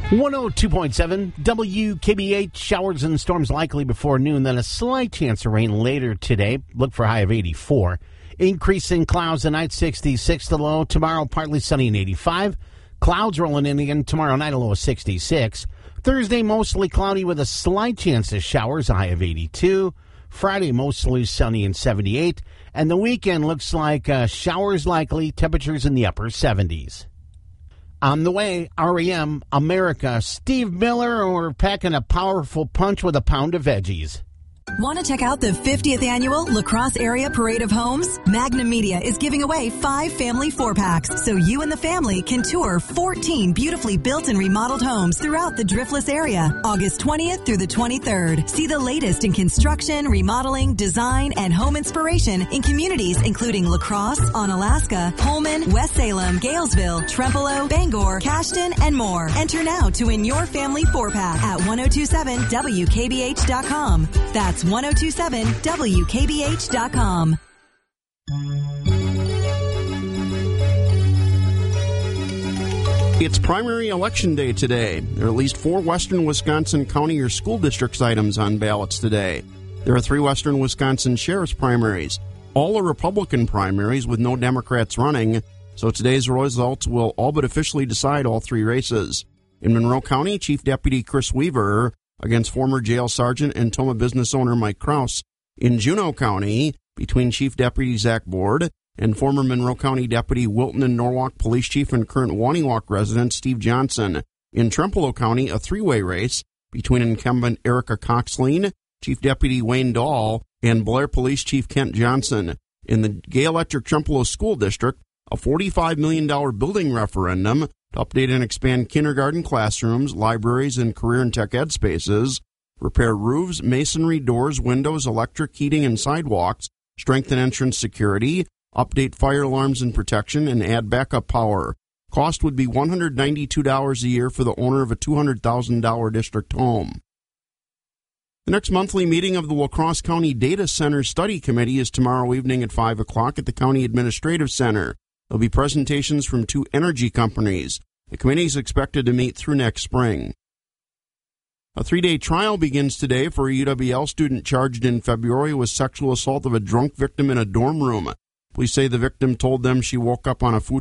102.7 WKBH. Showers and storms likely before noon, then a slight chance of rain later today. Look for a high of 84. Increasing clouds tonight, 66 the low. Tomorrow, partly sunny and 85. Clouds rolling in again tomorrow night, a low of 66. Thursday, mostly cloudy with a slight chance of showers, a high of 82. Friday, mostly sunny and 78. And the weekend looks like showers likely, temperatures in the upper 70s. On the way, REM, America, Steve Miller, or packing a powerful punch with a pound of veggies. Want to check out the 50th annual La Crosse Area Parade of Homes? Magnum Media is giving away 5 family 4-packs so you and the family can tour 14 beautifully built and remodeled homes throughout the Driftless area, August 20th through the 23rd. See the latest in construction, remodeling, design, and home inspiration in communities including La Crosse, Onalaska, Pullman, West Salem, Galesville, Trempealeau, Bangor, Cashton, and more. Enter now to win your family 4-pack at 1027WKBH.com. That's 1027WKBH.com. It's primary election day today. There are at least 4 western Wisconsin county or school districts items on ballots today. There are 3 western Wisconsin sheriff's primaries. All are Republican primaries with no Democrats running, so today's results will all but officially decide all 3 races. In Monroe County, Chief Deputy Chris Weaver against former jail sergeant and Toma business owner Mike Kraus. In Juneau County, between Chief Deputy Zach Board and former Monroe County Deputy Wilton and Norwalk Police Chief and current Wannywalk resident Steve Johnson. In Trempealeau County, a 3-way race between incumbent Erica Coxleen, Chief Deputy Wayne Dahl, and Blair Police Chief Kent Johnson. In the Gay Electric Trempealeau School District, a $45 million building referendum to update and expand kindergarten classrooms, libraries, and career and tech ed spaces, repair roofs, masonry, doors, windows, electric, heating, and sidewalks, strengthen entrance security, update fire alarms and protection, and add backup power. Cost would be $192 a year for the owner of a $200,000 district home. The next monthly meeting of the La Crosse County Data Center Study Committee is tomorrow evening at 5 o'clock at the County Administrative Center. There'll be presentations from 2 energy companies. The committee is expected to meet through next spring. A 3-day trial begins today for a UWL student charged in February with sexual assault of a drunk victim in a dorm room. Police say the victim told them she woke up on a food